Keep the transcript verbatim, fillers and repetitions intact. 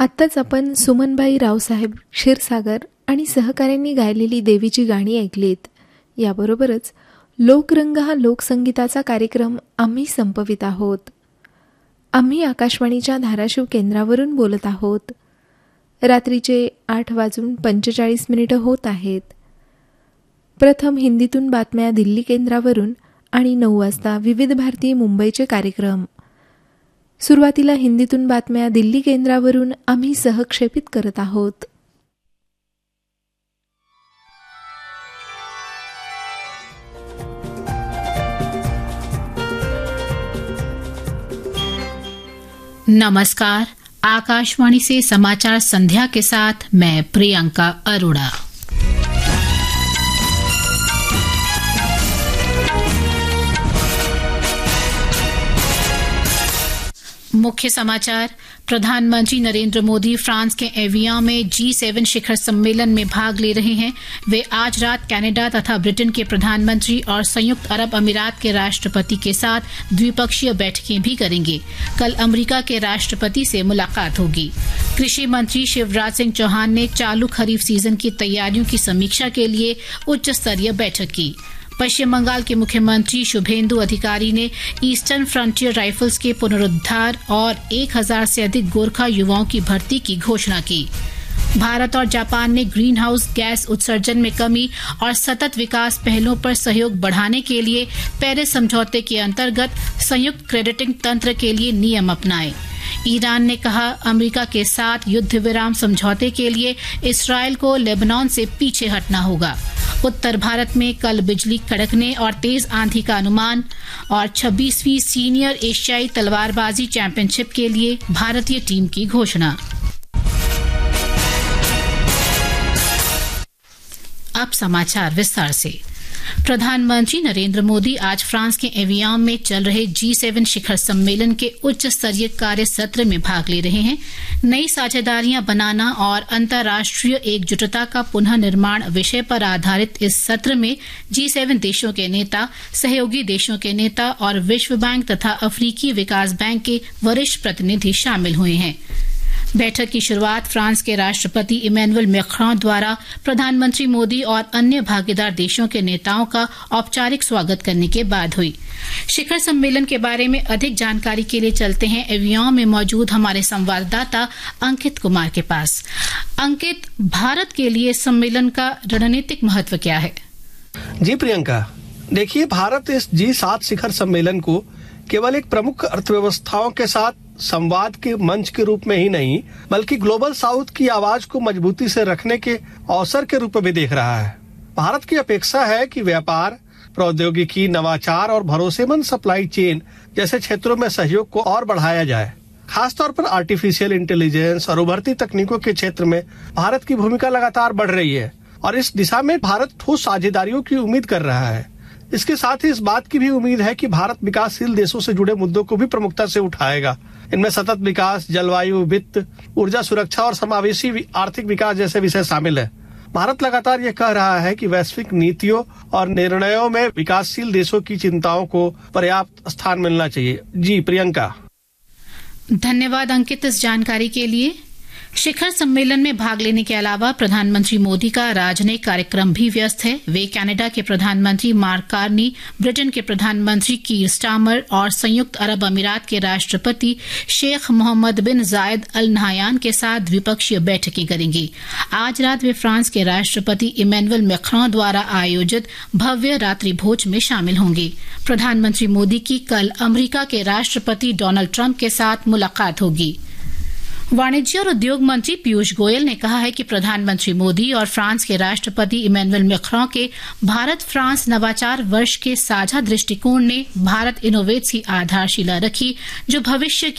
आत्ताच आपण सुमनबाई रावसाहेब क्षीरसागर आणि सहकाऱ्यांनी गायलेली देवीची गाणी ऐकलीत. याबरोबरच लोकरंग हा लोकसंगीताचा कार्यक्रम आम्ही संपवित आहोत. आम्ही आकाशवाणीच्या धाराशिव केंद्रावरून बोलत आहोत. रात्रीचे आठ वाजून पंचेचाळीस मिनिटं होत आहेत. प्रथम हिंदीतून बातम्या दिल्ली केंद्रावरून आणि नऊ वाजता विविध भारती मुंबईचे कार्यक्रम. सुरुवातीला हिंदीतून बातम्या दिल्ली केंद्रावरून आम्ही सहक्षेपित करत आहोत. नमस्कार, आकाशवाणी से समाचार संध्या के साथ मैं प्रियंका अरोड़ा। मुख्य समाचार। प्रधानमंत्री नरेंद्र मोदी फ्रांस के एवियन में जी सेवन शिखर सम्मेलन में भाग ले रहे हैं। वे आज रात कनाडा तथा ब्रिटेन के प्रधानमंत्री और संयुक्त अरब अमीरात के राष्ट्रपति के साथ द्विपक्षीय बैठकें भी करेंगे। कल अमेरिका के राष्ट्रपति से मुलाकात होगी। कृषि मंत्री शिवराज सिंह चौहान ने चालू खरीफ सीजन की तैयारियों की समीक्षा के लिए उच्च स्तरीय बैठक की। पश्चिम बंगाल के मुख्यमंत्री शुभेंदु अधिकारी ने ईस्टर्न फ्रंटियर राइफल्स के पुनरुद्धार और एक हजार से अधिक गोरखा युवाओं की भर्ती की घोषणा की। भारत और जापान ने ग्रीन हाउस गैस उत्सर्जन में कमी और सतत विकास पहलों पर सहयोग बढ़ाने के लिए पेरिस समझौते के अंतर्गत संयुक्त क्रेडिटिंग तंत्र के लिए नियम अपनाए। ईरान ने कहा, अमेरिका के साथ युद्ध विराम समझौते के लिए इस्राएल को लेबनान से पीछे हटना होगा। उत्तर भारत में कल बिजली कड़कने और तेज आंधी का अनुमान। और छब्बीसवीं सीनियर एशियाई तलवारबाजी चैंपियनशिप के लिए भारतीय टीम की घोषणा। अब समाचार विस्तार से। प्रधानमंत्री नरेंद्र मोदी आज फ्रांस के एवियन में चल रहे जी सेवन शिखर सम्मेलन के उच्च स्तरीय कार्य सत्र में भाग ले रहे हैं। नई साझेदारियां बनाना और अंतर्राष्ट्रीय एकजुटता का पुनः निर्माण विषय पर आधारित इस सत्र में जी सेवन देशों के नेता, सहयोगी देशों के नेता और विश्व बैंक तथा अफ्रीकी विकास बैंक के वरिष्ठ प्रतिनिधि शामिल हुए हैं। बैठक की शुरुआत फ्रांस के राष्ट्रपति इमैनुअल मैक्रों द्वारा प्रधानमंत्री मोदी और अन्य भागीदार देशों के नेताओं का औपचारिक स्वागत करने के बाद हुई। शिखर सम्मेलन के बारे में अधिक जानकारी के लिए चलते हैं एवियन में मौजूद हमारे संवाददाता अंकित कुमार के पास। अंकित, भारत के लिए सम्मेलन का रणनीतिक महत्व क्या है? जी प्रियंका, देखिए, भारत इस जी सात शिखर सम्मेलन को केवल एक प्रमुख अर्थव्यवस्थाओं के साथ संवाद के मंच के रूप में ही नहीं, बल्कि ग्लोबल साउथ की आवाज को मजबूती से रखने के अवसर के रूप में भी देख रहा है। भारत की अपेक्षा है कि व्यापार, प्रौद्योगिकी, नवाचार और भरोसेमंद सप्लाई चेन जैसे क्षेत्रों में सहयोग को और बढ़ाया जाए। खासतौर पर आर्टिफिशियल इंटेलिजेंस और उभरती तकनीकों के क्षेत्र में भारत की भूमिका लगातार बढ़ रही है और इस दिशा में भारत ठोस साझेदारियों की उम्मीद कर रहा है। इसके साथ ही इस बात की भी उम्मीद है कि भारत विकासशील देशों से जुड़े मुद्दों को भी प्रमुखता से उठाएगा। इनमें सतत विकास, जलवायु, वित्त, ऊर्जा सुरक्षा और समावेशी आर्थिक विकास जैसे विषय शामिल है। भारत लगातार ये कह रहा है कि वैश्विक नीतियों और निर्णयों में विकासशील देशों की चिंताओं को पर्याप्त स्थान मिलना चाहिए। जी प्रियंका। धन्यवाद अंकित इस जानकारी के लिए। शिखर सम्मेलन में भाग लेने के अलावा प्रधानमंत्री मोदी का राजनयिक कार्यक्रम भी व्यस्त है। वे कनाडा के प्रधानमंत्री मार्क कार्नी, ब्रिटेन के प्रधानमंत्री कीर स्टारमर और संयुक्त अरब अमीरात के राष्ट्रपति शेख मोहम्मद बिन जायद अल नहयान के साथ द्विपक्षीय बैठकें करेंगे। आज रात वे फ्रांस के राष्ट्रपति इमैनुअल मैक्रों द्वारा आयोजित भव्य रात्रि भोज में शामिल होंगे। प्रधानमंत्री मोदी की कल अमेरिका के राष्ट्रपति डोनाल्ड ट्रंप के साथ मुलाकात होगी। वाणिज्य और उद्योग मंत्री पीयूष गोयल ने कहा है कि प्रधानमंत्री मोदी और फ्रांस के राष्ट्रपति इमैनुअल मैक्रों के भारत फ्रांस नवाचार वर्ष के साझा दृष्टिकोण ने भारत इनोवेट्स की आधारशिला रखी, जो भविष्य